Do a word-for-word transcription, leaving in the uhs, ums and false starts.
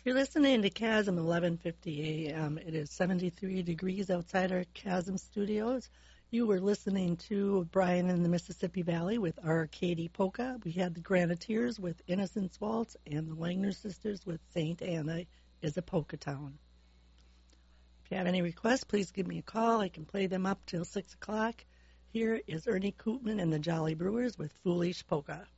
You're listening to Chasm eleven fifty A M. It is seventy-three degrees outside our Chasm studios. You were listening to Brian in the Mississippi Valley with Arcady Polka. We had the Graniteers with Innocence Waltz and the Langner Sisters with Saint Anna is a Polka Town. If you have any requests, please give me a call. I can play them up till six o'clock. Here is Ernie Koopman and the Jolly Brewers with Foolish Polka.